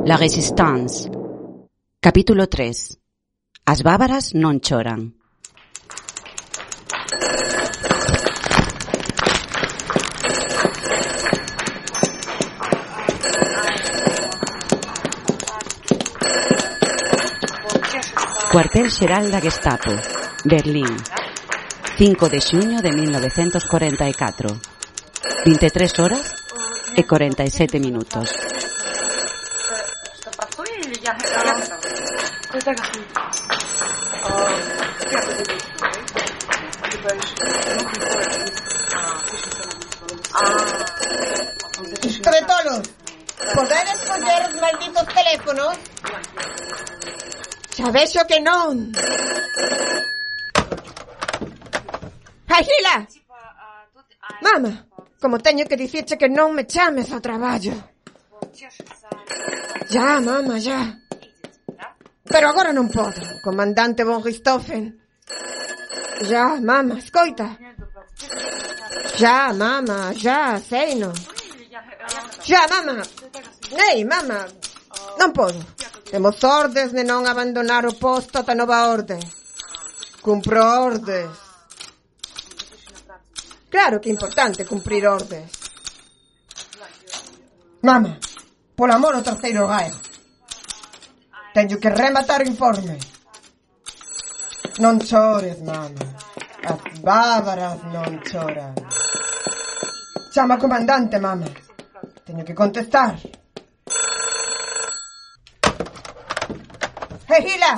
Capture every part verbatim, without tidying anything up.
La Résistance. Capítulo tres. As bávaras non choran. Cuartel xeral da Gestapo, Berlín, cinco de xuño de mil novecientos cuarenta e catro, vinte e tres horas e cuarenta e sete minutos. Tretolos, podedes coller os malditos teléfonos? Xa vexo que non. Agila! Mama, como teño que dicirche que non me chames ao traballo. Ya, mama, ya. Pero agora non podo, comandante von Richthofen. Ya, mama, escoita. Ya, mama, ya, seino. Ya, mama. Ei, mama, non podo. Temos ordes de non abandonar o posto ata nova orde. Cumpro ordes. Claro que é importante cumprir ordes. Mama, polo amor ao terceiro gaio. Teño que rematar o informe. Non chores, mama. As bávaras non choran. Chama comandante, mama. Teño que contestar. ¡Gila!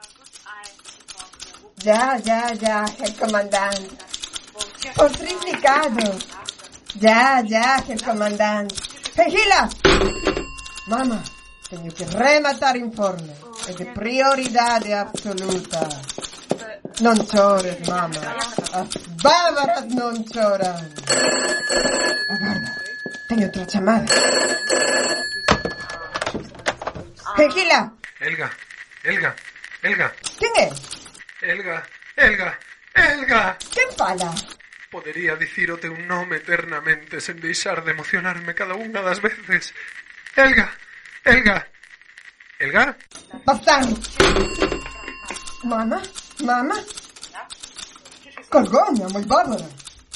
Ya, ya, ya, el comandante. Por triplicado. Ya, ya, el comandante. ¡Gila! Mama, teño que rematar informe. É de prioridade absoluta. Non chores, mama. As bávaras non choran. Agarda, teño outra chamada. ¡Gila! Elga, Elga, Elga. Quen é? Elga, Elga, Elga. Quen fala? Podería dicir o teu nome eternamente sen deixar de emocionarme cada unha das veces. Elga, Elga. Elga? Bastardo. Mama, mama. Colgoña, moi bárbara.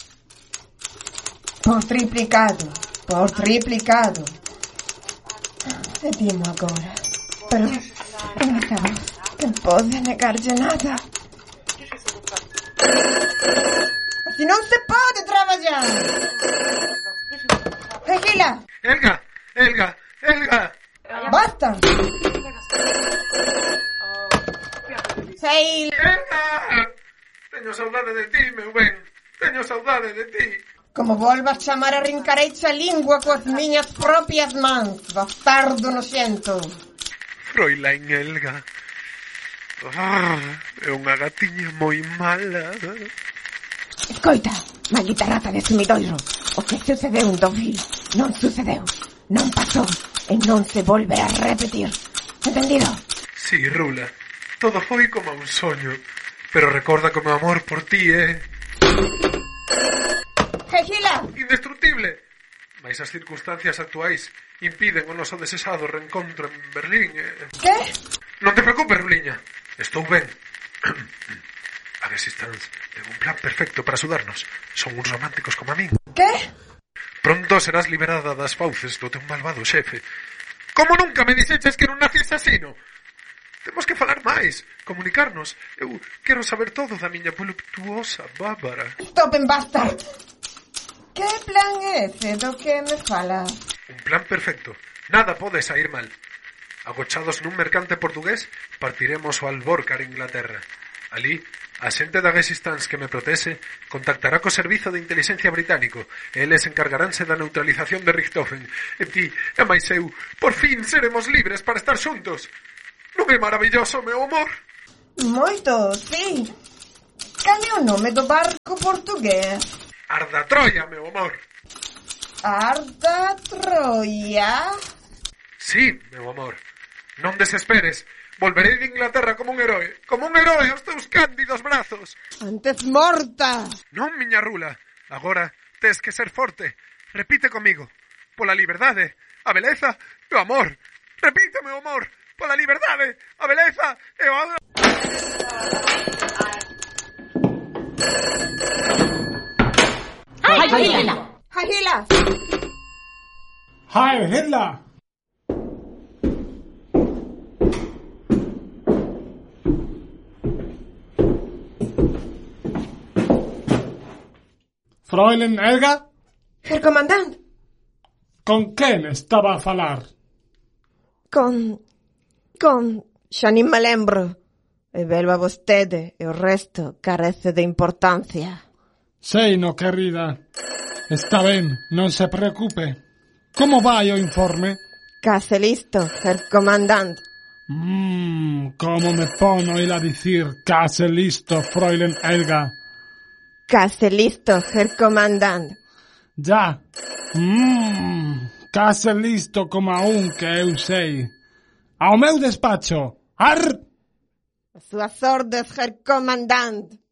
Por triplicado, por triplicado. E dimo agora. Pero, en esta voz, non pode negarlle nada. Así non se pode traballar. Regila. Elga, Elga, Elga. Basta. Sei. Elga. Teño saudade de ti, meu ben. Teño saudade de ti. Como volvas chamar a rincareixa lingua coas miñas propias mans, bastardo noxento. Froilain Elga. Ah, é unha gatiña moi mala. Escoita, maldita rata de sumidoiro. O que sucedeu en Deauville non sucedeu, non pasou e non se volverá a repetir. Entendido? Sí, Rula. Todo foi como un soño. Pero recorda que o meu amor por ti é... Gila! Indestructible. Mais as circunstancias actuais impiden o noso desexado reencontro en Berlín. Eh... Que? Non te preocupes, Ruliña. Estou ben. A Resistance ten un plan perfecto para axudarnos. Son uns románticos como a min. Que? Pronto serás liberada das fauces do teu malvado xefe. Como nunca me dixeches que era un nazi asesino? Temos que falar máis, comunicarnos. Eu quero saber todo da miña voluptuosa Bárbara. Stop en bastard. Que plan é ese do que me fala? Un plan perfecto. Nada pode sair mal. Agochados nun mercante portugués, partiremos ao Alborcar, Inglaterra. Ali, a xente da Resistance que me protexe contactará co servizo de inteligencia británico e eles encargaránse da neutralización de Richthofen. E ti, e máis eu, por fin seremos libres para estar xuntos. Non é maravilloso, meu amor? Moito, sí. Cal é o nome do barco portugués? Arda Troia, meu amor. Arda Troia? Sí, meu amor. Non desesperes. Volverei de Inglaterra como un heroe. Como un heroe aos teus cándidos brazos. Antes morta. Non, miña Rula. Agora tes que ser forte. Repite comigo. Pola liberdade, a beleza e o amor. Repítame o amor pola liberdade, a beleza e o... Heil Hitler! Heil Hitler! Heil Hitler! Fräulein Elga? Herr comandante. Con quen estaba a falar? Con... con... xa nin me lembro. E velo a vostede e o resto carece de importancia. Sei no, querida. Está ben, non se preocupe. Como vai o informe? Case listo, Herr comandante. Mmm, como me pono il a dicir case listo, Fräulein Elga. Case listo, Herr comandante. Ya. Mmm, case listo como a un que eu sei. Ao meu despacho. Ar! A súas ordes, Herr comandante.